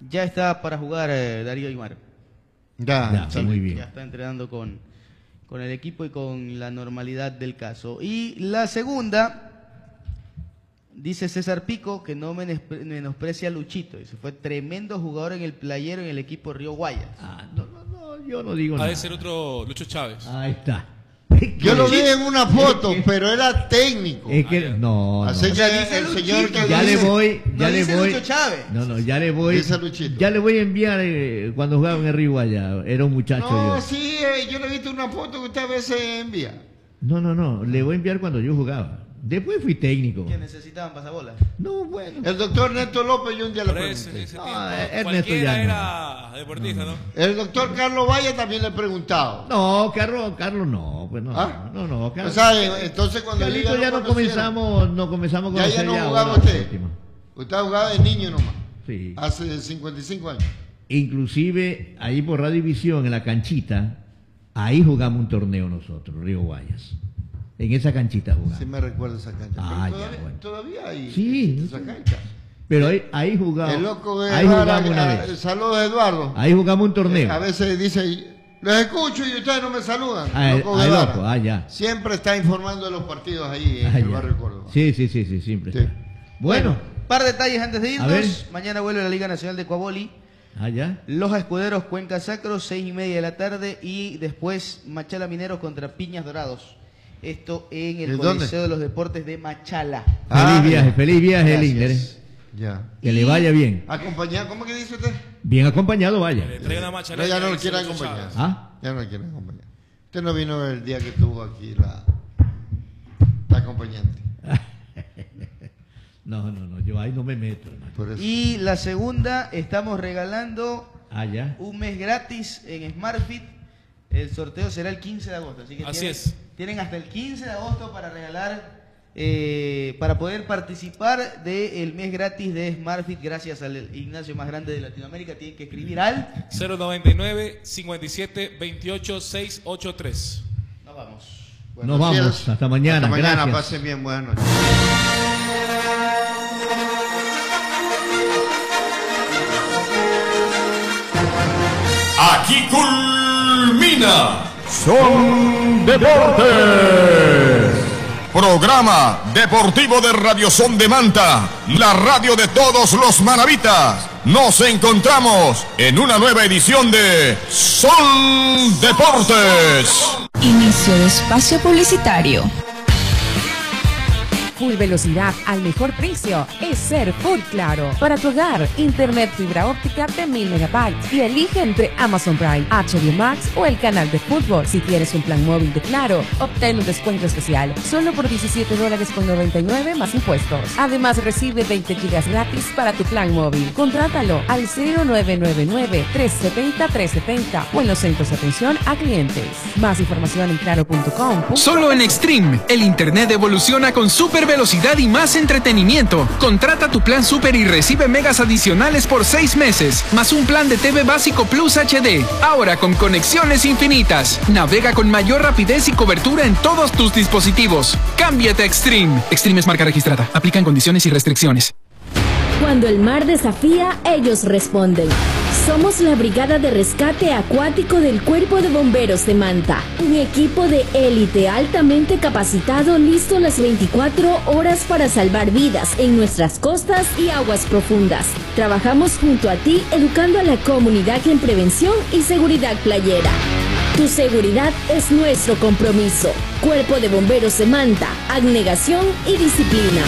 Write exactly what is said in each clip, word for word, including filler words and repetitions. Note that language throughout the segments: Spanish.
ya está para jugar eh, Darío Aymar. Ya, Ya, Sí, muy bien. ya está entrenando con, con el equipo y con la normalidad del caso. Y la segunda, dice César Pico, que no menospe- menosprecia a Luchito. Dice, fue tremendo jugador en el playero en el equipo Río Guayas. Ah, no, no, no, yo no digo Ha nada. de ser otro Lucho Chávez. Ahí está. Yo lo vi en una foto, pero era técnico. Es que no, no. Así O sea, que dice el Luchito, señor que Ya le dice- voy, ya no le dice voy. Lucho Chávez. No, no, ya le voy. Dice Luchito. Ya le voy a enviar eh, cuando jugaba en el Río Guaya. Era un muchacho No, yo. sí, eh, yo le he visto una foto que usted a veces envía. No, no, no. Le voy a enviar cuando yo jugaba. Después fui técnico. Que necesitaban pasabolas. No, bueno. El doctor Néstor López, yo un día le Por ese, pregunté. ese No, tiempo, eh, Ernesto cualquiera ya no. era deportista, ¿no? El doctor Carlos Valle también le he preguntado. No, Carlos, Carlos no. Pues no, ¿Ah? no, no. O Carlos, sea, eh, entonces cuando Carlito yo ya no comenzamos, no comenzamos con Ya, ya hacer no ya jugaba ahora, usted. última. Usted jugaba de niño nomás. Sí. Hace cincuenta y cinco años. Inclusive ahí por Radiovisión, en la canchita, ahí jugamos un torneo nosotros, Río Guayas. En esa canchita jugamos. Sí me recuerdo esa cancha. Ah, Pero ya, todavía, bueno. todavía hay Sí, esa sí. cancha. Pero ahí, ahí jugamos. El loco de ahí jugamos una Eduardo, vez. saludos Eduardo. Ahí jugamos un torneo. A veces dice, los escucho y ustedes no me saludan. Ah, Loco ah, Guevara. loco, ah, ya. Siempre está informando de los partidos ahí en Ah, el ya. barrio Córdoba. Sí, sí, sí, sí, siempre Sí. está. Bueno, Par de detalles antes de A ver. irnos. Mañana vuelve la Liga Nacional de Coaboli. allá. Los Escuderos Cuenca Sacro, seis y media de la tarde. Y después Machala Mineros contra Piñas Dorados. Esto en el ¿De Coliseo dónde? de los Deportes de Machala. Ah, Feliz viaje, ya. feliz viaje, Gracias. Linder. ¿eh? Ya. Que le vaya bien. Acompañado, ¿cómo que dice usted? Bien acompañado, vaya. Le trae una No, machaleta ya no y lo se quiere Lucho acompañar. Chávez. ¿Ah? Ya no lo quiere acompañar. Usted no vino el día que estuvo aquí la, la acompañante. No, no, no, yo ahí no me meto, hermano. Por eso. Y la segunda, estamos regalando Allá. un mes gratis en SmartFit. El sorteo será el quince de agosto. Así que Así tienen, es. tienen hasta el quince de agosto para regalar, eh, para poder participar del mes gratis de SmartFit gracias al gimnasio más grande de Latinoamérica. Tienen que escribir al... cero noventa y nueve, cincuenta y siete, veintiocho, seiscientos ochenta y tres. Nos vamos. Nos vamos. cielos. Hasta mañana. Hasta mañana, Gracias. pasen bien, buenas noches. Aquí culmina Son Deportes. Programa deportivo de Radio Son de Manta, la radio de todos los manavitas. Nos encontramos en una nueva edición de Son Deportes. Inicio de espacio publicitario. Full velocidad al mejor precio es ser Full Claro. Para tu hogar, internet fibra óptica de mil megabytes y elige entre Amazon Prime, H B O Max o el canal de fútbol. Si tienes un plan móvil de Claro, obtén un descuento especial solo por diecisiete dólares con noventa y nueve más impuestos. Además, recibe veinte gigas gratis para tu plan móvil. Contrátalo al cero nueve nueve nueve, tres siete cero, tres siete cero o en los centros de atención a clientes. Más información en claro punto com. Solo en Extreme, el internet evoluciona con super velocidad y más entretenimiento. Contrata tu plan super y recibe megas adicionales por seis meses, más un plan de T V básico Plus H D. Ahora con conexiones infinitas. Navega con mayor rapidez y cobertura en todos tus dispositivos. Cámbiate a Extreme. Extreme es marca registrada. Aplican condiciones y restricciones. Cuando el mar desafía, ellos responden. Somos la Brigada de Rescate Acuático del Cuerpo de Bomberos de Manta. Un equipo de élite altamente capacitado listo las veinticuatro horas para salvar vidas en nuestras costas y aguas profundas. Trabajamos junto a ti educando a la comunidad en prevención y seguridad playera. Tu seguridad es nuestro compromiso. Cuerpo de Bomberos de Manta, abnegación y disciplina.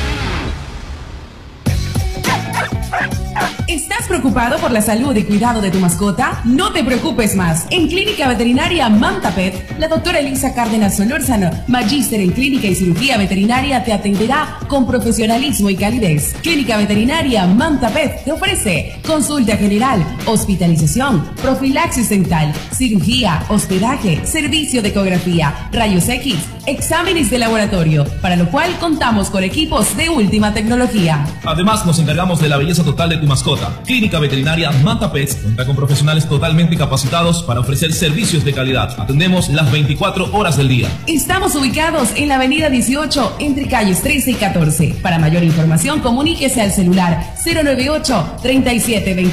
¿Estás preocupado por la salud y cuidado de tu mascota? No te preocupes más. En Clínica Veterinaria Manta Pet, la doctora Elisa Cárdenas Solórzano, magíster en Clínica y Cirugía Veterinaria, te atenderá con profesionalismo y calidez. Clínica Veterinaria Manta Pet te ofrece consulta general, hospitalización, profilaxis dental, cirugía, hospedaje, servicio de ecografía, rayos X, exámenes de laboratorio, para lo cual contamos con equipos de última tecnología. Además, nos encargamos de la belleza total de tu mascota. Clínica Veterinaria Manta Pets cuenta con profesionales totalmente capacitados para ofrecer servicios de calidad. Atendemos las veinticuatro horas del día. Estamos ubicados en la avenida dieciocho, entre calles trece y catorce. Para mayor información, comuníquese al celular cero nueve ocho, treinta y siete, veinte.